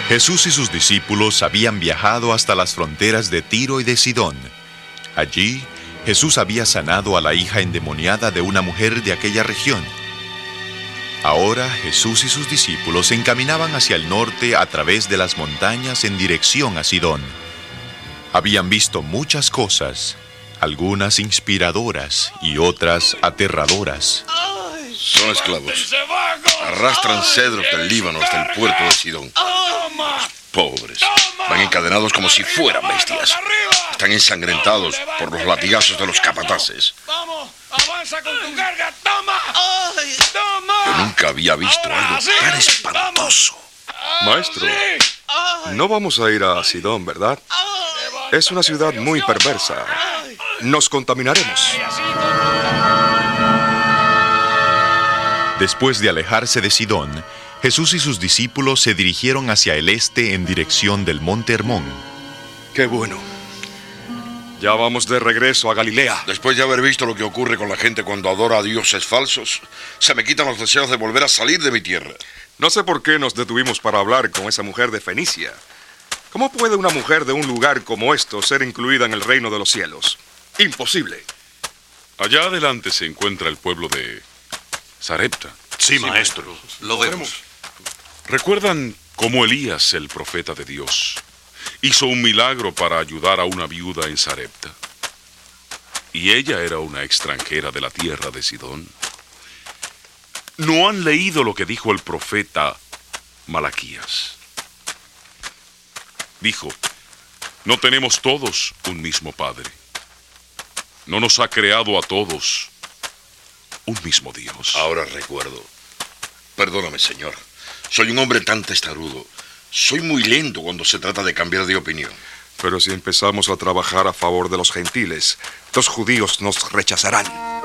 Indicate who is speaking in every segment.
Speaker 1: Jesús y sus discípulos habían viajado hasta las fronteras de Tiro y de Sidón. Allí, Jesús había sanado a la hija endemoniada de una mujer de aquella región. Ahora Jesús y sus discípulos se encaminaban hacia el norte a través de las montañas en dirección a Sidón. Habían visto muchas cosas, algunas inspiradoras y otras aterradoras.
Speaker 2: Son esclavos. Arrastran cedros del Líbano hasta el puerto de Sidón. Pobres. Van encadenados como si fueran bestias. Están ensangrentados por los latigazos de los capataces.
Speaker 3: ¡Vamos! ¡Avanza con tu carga! ¡Toma! ¡Toma!
Speaker 2: Yo nunca había visto algo tan espantoso.
Speaker 4: Maestro, no vamos a ir a Sidón, ¿verdad? Es una ciudad muy perversa. Nos contaminaremos.
Speaker 1: Después de alejarse de Sidón, Jesús y sus discípulos se dirigieron hacia el este en dirección del monte Hermón.
Speaker 4: ¡Qué bueno! Ya vamos de regreso a Galilea.
Speaker 2: Después de haber visto lo que ocurre con la gente cuando adora a dioses falsos, se me quitan los deseos de volver a salir de mi tierra.
Speaker 4: No sé por qué nos detuvimos para hablar con esa mujer de Fenicia. ¿Cómo puede una mujer de un lugar como esto ser incluida en el reino de los cielos? Imposible.
Speaker 5: Allá adelante se encuentra el pueblo de Sarepta.
Speaker 6: Sí, maestro. Lo vemos.
Speaker 5: ¿Recuerdan cómo Elías, el profeta de Dios, hizo un milagro para ayudar a una viuda en Sarepta? Y ella era una extranjera de la tierra de Sidón. ¿No han leído lo que dijo el profeta Malaquías? Dijo, no tenemos todos un mismo Padre. No nos ha creado a todos un mismo Dios.
Speaker 2: Ahora recuerdo. Perdóname, Señor. Soy un hombre tan testarudo. Soy muy lento cuando se trata de cambiar de opinión.
Speaker 4: Pero si empezamos a trabajar a favor de los gentiles, los judíos nos rechazarán.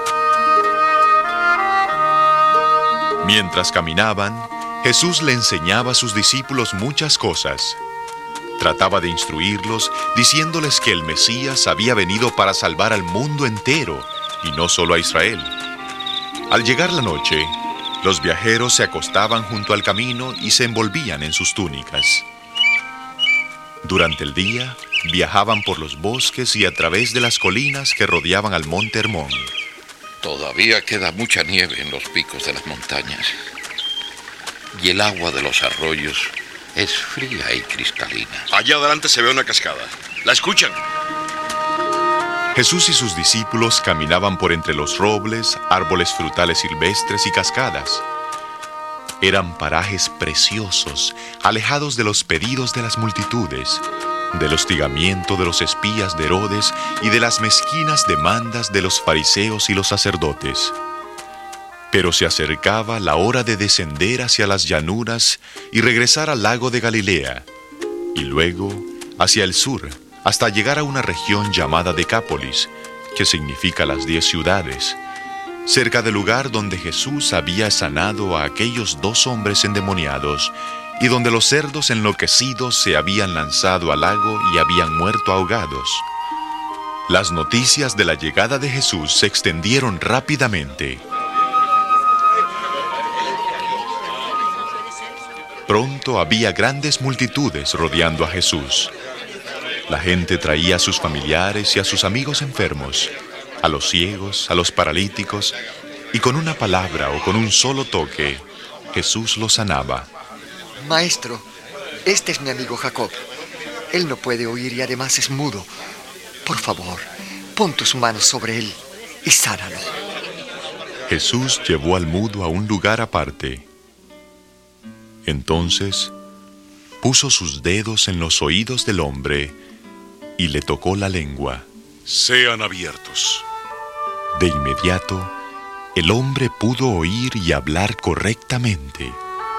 Speaker 1: Mientras caminaban, Jesús le enseñaba a sus discípulos muchas cosas. Trataba de instruirlos, diciéndoles que el Mesías había venido para salvar al mundo entero, y no solo a Israel. Al llegar la noche, los viajeros se acostaban junto al camino y se envolvían en sus túnicas. Durante el día, viajaban por los bosques y a través de las colinas que rodeaban al monte Hermón.
Speaker 7: Todavía queda mucha nieve en los picos de las montañas. Y el agua de los arroyos es fría y cristalina.
Speaker 2: Allá adelante se ve una cascada. ¿La escuchan?
Speaker 1: Jesús y sus discípulos caminaban por entre los robles, árboles frutales silvestres y cascadas. Eran parajes preciosos, alejados de los pedidos de las multitudes, del hostigamiento de los espías de Herodes y de las mezquinas demandas de los fariseos y los sacerdotes. Pero se acercaba la hora de descender hacia las llanuras y regresar al lago de Galilea, y luego hacia el sur, hasta llegar a una región llamada Decápolis, que significa las 10 ciudades, cerca del lugar donde Jesús había sanado a aquellos 2 hombres endemoniados y donde los cerdos enloquecidos se habían lanzado al lago y habían muerto ahogados. Las noticias de la llegada de Jesús se extendieron rápidamente. Pronto había grandes multitudes rodeando a Jesús. La gente traía a sus familiares y a sus amigos enfermos, a los ciegos, a los paralíticos, y con una palabra o con un solo toque, Jesús los sanaba.
Speaker 8: Maestro, este es mi amigo Jacob. Él no puede oír y además es mudo. Por favor, pon tus manos sobre él y sánalo.
Speaker 1: Jesús llevó al mudo a un lugar aparte. Entonces, puso sus dedos en los oídos del hombre y le tocó la lengua.
Speaker 5: Sean abiertos.
Speaker 1: De inmediato, el hombre pudo oír y hablar correctamente.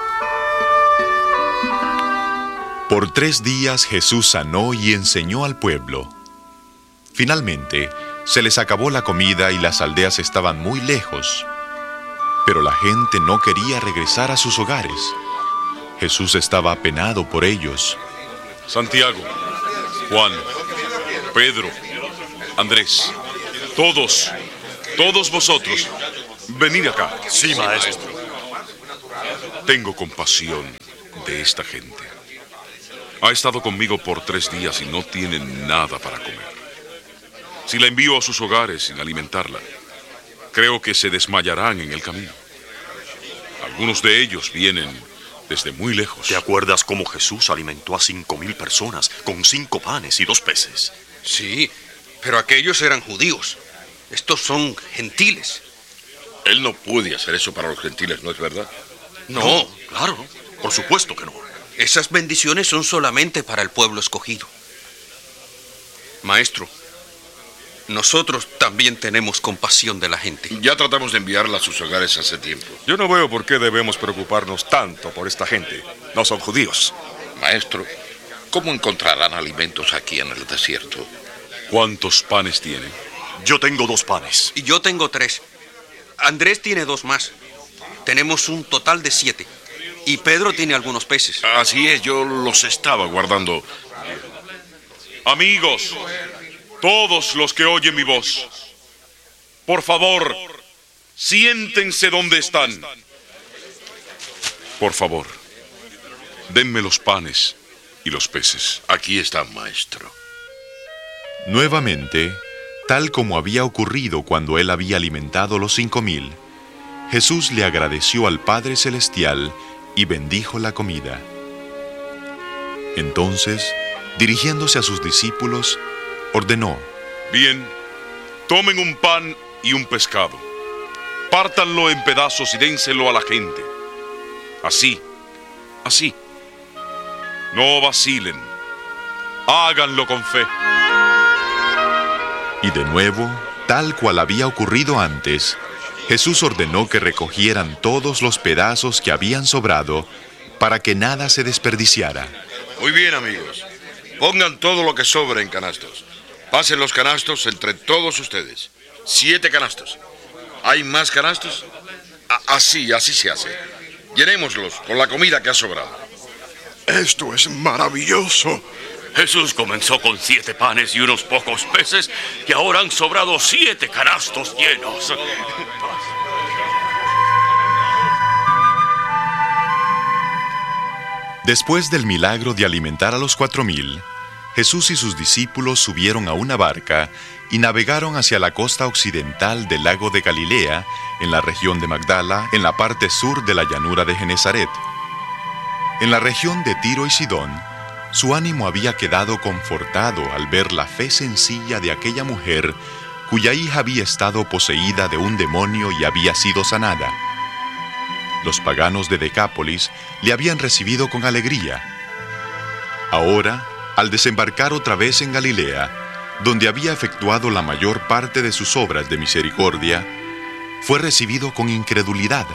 Speaker 1: Por 3 días Jesús sanó y enseñó al pueblo. Finalmente, se les acabó la comida y las aldeas estaban muy lejos. Pero la gente no quería regresar a sus hogares. Jesús estaba apenado por ellos.
Speaker 5: Santiago, Juan, Pedro, Andrés, todos vosotros, venid acá.
Speaker 6: Sí, maestro.
Speaker 5: Tengo compasión de esta gente. Ha estado conmigo por 3 días y no tiene nada para comer. Si la envío a sus hogares sin alimentarla, creo que se desmayarán en el camino. Algunos de ellos vienen desde muy lejos.
Speaker 6: ¿Te acuerdas cómo Jesús alimentó a 5,000 personas con 5 panes y 2 peces?
Speaker 9: Sí, pero aquellos eran judíos. Estos son gentiles.
Speaker 2: Él no puede hacer eso para los gentiles, ¿no es verdad?
Speaker 6: No, claro, por supuesto que no.
Speaker 9: Esas bendiciones son solamente para el pueblo escogido. Maestro, nosotros también tenemos compasión de la gente.
Speaker 2: Ya tratamos de enviarla a sus hogares hace tiempo.
Speaker 4: Yo no veo por qué debemos preocuparnos tanto por esta gente. No son judíos.
Speaker 7: Maestro, ¿cómo encontrarán alimentos aquí en el desierto?
Speaker 5: ¿Cuántos panes tienen?
Speaker 6: Yo tengo 2 panes.
Speaker 9: Y yo tengo 3. Andrés tiene 2 más. Tenemos un total de 7. Y Pedro tiene algunos peces.
Speaker 2: Así es, yo los estaba guardando.
Speaker 5: Amigos, todos los que oyen mi voz, por favor, siéntense donde están. Por favor, denme los panes y los peces.
Speaker 2: Aquí están, maestro.
Speaker 1: Nuevamente, tal como había ocurrido cuando él había alimentado los 5,000, Jesús le agradeció al Padre Celestial y bendijo la comida. Entonces, dirigiéndose a sus discípulos, ordenó:
Speaker 5: Bien, tomen un pan y un pescado, pártanlo en pedazos y dénselo a la gente. Así. No vacilen, háganlo con fe.
Speaker 1: Y de nuevo, tal cual había ocurrido antes, Jesús ordenó que recogieran todos los pedazos que habían sobrado para que nada se desperdiciara.
Speaker 2: Muy bien, amigos. Pongan todo lo que sobre en canastos. Pasen los canastos entre todos ustedes. 7 canastos. ¿Hay más canastos? Así se hace. Llenémoslos con la comida que ha sobrado.
Speaker 10: Esto es maravilloso.
Speaker 6: Jesús comenzó con 7 panes y unos pocos peces, que ahora han sobrado 7 canastos llenos.
Speaker 1: Después del milagro de alimentar a los 4,000, Jesús y sus discípulos subieron a una barca y navegaron hacia la costa occidental del lago de Galilea, en la región de Magdala, en la parte sur de la llanura de Genesaret. En la región de Tiro y Sidón, su ánimo había quedado confortado al ver la fe sencilla de aquella mujer cuya hija había estado poseída de un demonio y había sido sanada. Los paganos de Decápolis le habían recibido con alegría. Ahora, al desembarcar otra vez en Galilea, donde había efectuado la mayor parte de sus obras de misericordia, fue recibido con incredulidad.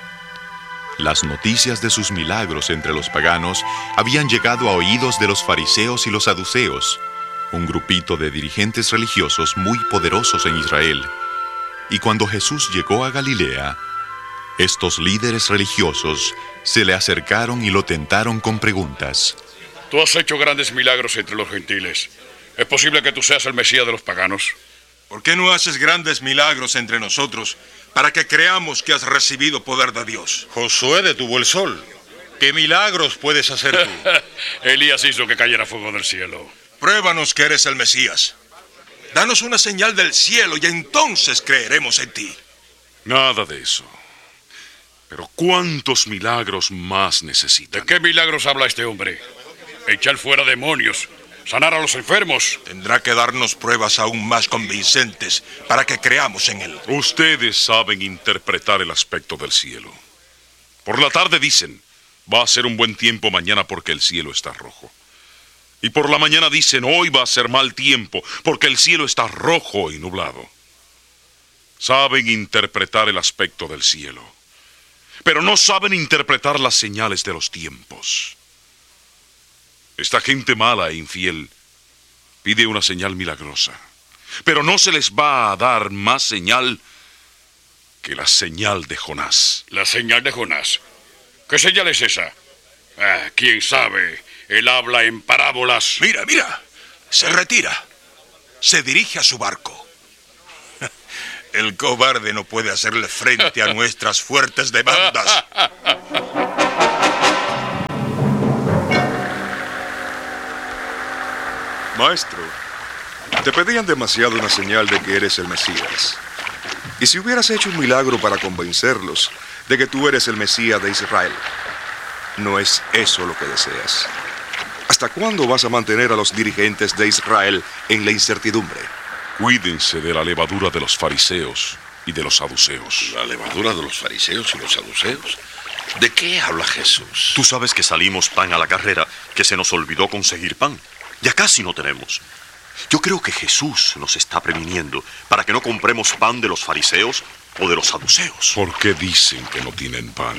Speaker 1: Las noticias de sus milagros entre los paganos habían llegado a oídos de los fariseos y los saduceos, un grupito de dirigentes religiosos muy poderosos en Israel. Y cuando Jesús llegó a Galilea, estos líderes religiosos se le acercaron y lo tentaron con preguntas.
Speaker 11: Tú has hecho grandes milagros entre los gentiles. ¿Es posible que tú seas el Mesías de los paganos?
Speaker 10: ¿Por qué no haces grandes milagros entre nosotros para que creamos que has recibido poder de Dios?
Speaker 12: Josué detuvo el sol. ¿Qué milagros puedes hacer tú?
Speaker 11: Elías hizo que cayera fuego del cielo.
Speaker 10: Pruébanos que eres el Mesías. Danos una señal del cielo y entonces creeremos en ti.
Speaker 5: Nada de eso. Pero ¿cuántos milagros más necesitan?
Speaker 11: ¿De qué milagros habla este hombre? Echar fuera demonios, sanar a los enfermos.
Speaker 10: Tendrá que darnos pruebas aún más convincentes para que creamos en él.
Speaker 5: Ustedes saben interpretar el aspecto del cielo. Por la tarde dicen, va a ser un buen tiempo mañana porque el cielo está rojo. Y por la mañana dicen, hoy va a ser mal tiempo porque el cielo está rojo y nublado. Saben interpretar el aspecto del cielo, pero no saben interpretar las señales de los tiempos. Esta gente mala e infiel pide una señal milagrosa, pero no se les va a dar más señal que la señal de Jonás.
Speaker 11: ¿La señal de Jonás? ¿Qué señal es esa? ¿Quién sabe? Él habla en parábolas.
Speaker 10: Mira, se retira. Se dirige a su barco. El cobarde no puede hacerle frente a nuestras fuertes demandas.
Speaker 4: Maestro, te pedían demasiado una señal de que eres el Mesías. Y si hubieras hecho un milagro para convencerlos de que tú eres el Mesías de Israel, no es eso lo que deseas. ¿Hasta cuándo vas a mantener a los dirigentes de Israel en la incertidumbre?
Speaker 5: Cuídense de la levadura de los fariseos y de los saduceos.
Speaker 2: ¿La levadura de los fariseos y los saduceos? ¿De qué habla Jesús?
Speaker 6: Tú sabes que salimos pan a la carrera, que se nos olvidó conseguir pan. Ya casi no tenemos. Yo creo que Jesús nos está previniendo para que no compremos pan de los fariseos o de los saduceos.
Speaker 5: ¿Por qué dicen que no tienen pan?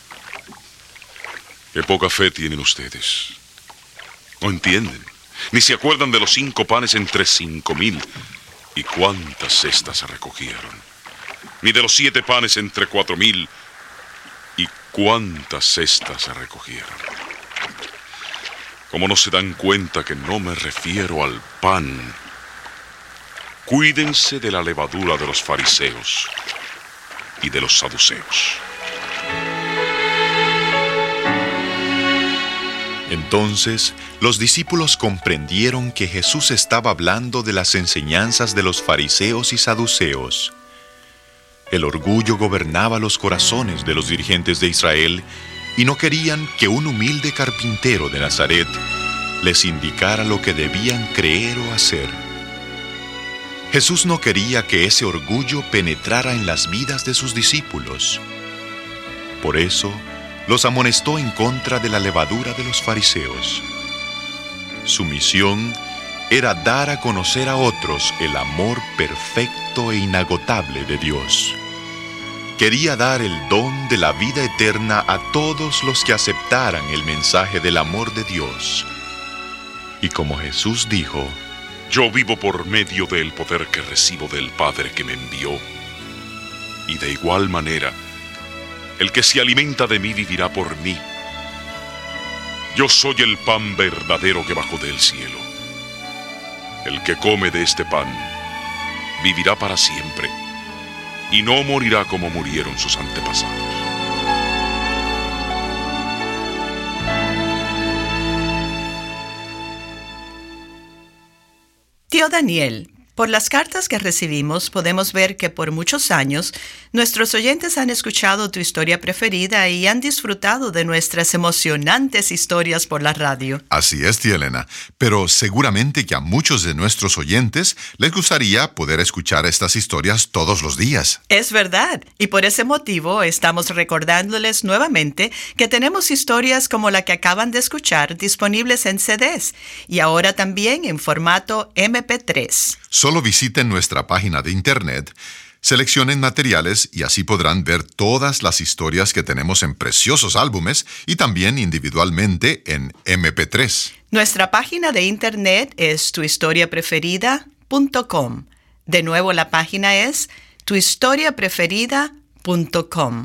Speaker 5: Qué poca fe tienen ustedes. No entienden. Ni se acuerdan de los 5 panes entre 5,000 y cuántas cestas se recogieron. Ni de los 7 panes entre 4,000 y cuántas cestas se recogieron. ¿Cómo no se dan cuenta que no me refiero al pan? Cuídense de la levadura de los fariseos y de los saduceos.
Speaker 1: Entonces, los discípulos comprendieron que Jesús estaba hablando de las enseñanzas de los fariseos y saduceos. El orgullo gobernaba los corazones de los dirigentes de Israel y no querían que un humilde carpintero de Nazaret les indicara lo que debían creer o hacer. Jesús no quería que ese orgullo penetrara en las vidas de sus discípulos. Por eso, los amonestó en contra de la levadura de los fariseos. Su misión era dar a conocer a otros el amor perfecto e inagotable de Dios. Quería dar el don de la vida eterna a todos los que aceptaran el mensaje del amor de Dios. Y como Jesús dijo,
Speaker 5: yo vivo por medio del poder que recibo del Padre que me envió. Y de igual manera, el que se alimenta de mí vivirá por mí. Yo soy el pan verdadero que bajó del cielo. El que come de este pan vivirá para siempre y no morirá como murieron sus antepasados.
Speaker 13: Tío Daniel, por las cartas que recibimos podemos ver que por muchos años nuestros oyentes han escuchado tu historia preferida y han disfrutado de nuestras emocionantes historias por la radio.
Speaker 14: Así es, tía Elena, pero seguramente que a muchos de nuestros oyentes les gustaría poder escuchar estas historias todos los días.
Speaker 13: Es verdad, y por ese motivo estamos recordándoles nuevamente que tenemos historias como la que acaban de escuchar disponibles en CDs y ahora también en formato MP3.
Speaker 14: Solo visiten nuestra página de internet, seleccionen materiales y así podrán ver todas las historias que tenemos en preciosos álbumes y también individualmente en MP3.
Speaker 13: Nuestra página de internet es tuhistoriapreferida.com. De nuevo, la página es tuhistoriapreferida.com.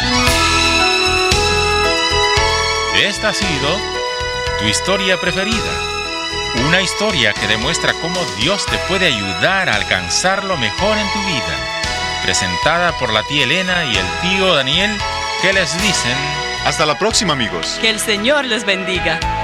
Speaker 15: Esta ha sido Tu Historia Preferida. Una historia que demuestra cómo Dios te puede ayudar a alcanzar lo mejor en tu vida. Presentada por la tía Elena y el tío Daniel, que les dicen...
Speaker 1: Hasta la próxima, amigos.
Speaker 16: Que el Señor les bendiga.